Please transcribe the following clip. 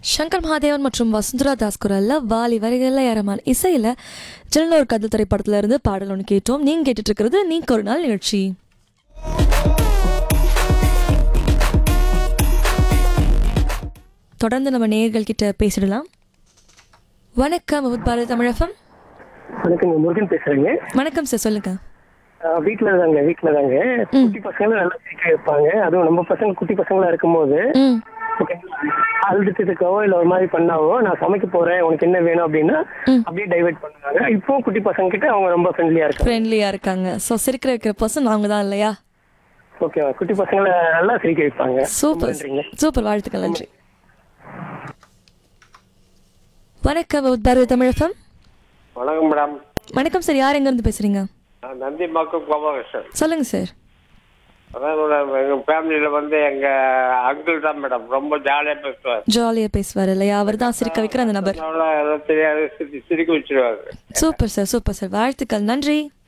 சங்கர் மகாதேவன் மற்றும் வசுந்தரா தாஸ் குரல்ல வாலி வரிகளில் ஏறமான் இசையில் ஜெனலோர் கதல் திரைப்படத்துல இருந்து பாடல் ஒன்று கேட்டோம். நீங்கள் கேட்டுட்டு இருக்கிறது நீங்க ஒரு நாள் நிகழ்ச்சி. தொடர்ந்து நம்ம நேயர்கள் கிட்ட பேசிடலாம். வணக்கம் வித் பாரதி தமிழகம். வணக்கம், முருகன் பேசுறேங்க. வணக்கம் சார், சொல்லுங்க. வீட்டுல தாங்க குட்டி பசங்களும் நல்லா சிரிக்க வைப்பாங்க. அதுவும் நம்ம பசங்க குட்டி பசங்களா இருக்கும்போது அழுதுட்டுக்கோ இல்ல ஒரு மாதிரி பண்ணாவோ நான் சமைக்க போறேன் உனக்கு என்ன வேணும் அப்படின்னா அப்படியே டைவர்ட் பண்ணுவாங்க. இப்போ குட்டி பசங்க கிட்ட அவங்க ரொம்ப ஃப்ரெண்ட்லியா இருக்காங்க. ஸோ சிரிக்கிற வைக்கிற பர்சன் அவங்க தான் இல்லையா? ஓகே, குட்டி பசங்களை நல்லா சிரிக்க வைப்பாங்க. சூப்பர் சூப்பர், வாழ்த்துக்கள், நன்றி. வணக்கம் பாரதி தமிழகம். வணக்கம் மேடம். வணக்கம் சார், யார் எங்க இருந்து பேசுறீங்க? நந்தி மாக்கம் கோபாலகிருஷ்ணன். சொல்லுங்க சார். அதான் மேடம், எங்க ஃபேமிலியில எங்க அங்கிள் தான் மேடம், ரொம்ப ஜாலியா பேசுவார் இல்லையா? அவர் தான் சிரிக்க வைக்கிற அந்த நபர். தெரியாது, சிரிக்க வச்சிருவாரு. சூப்பர் சார், வாழ்த்துக்கள், நன்றி.